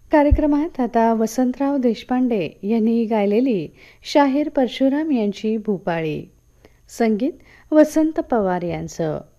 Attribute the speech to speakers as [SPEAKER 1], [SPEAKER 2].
[SPEAKER 1] कार्यक्रमात आता वसंतराव देशपांडे यांनी गायलेली शाहीर परशुराम यांची भूपाळी. संगीत वसंत पवार यांचं.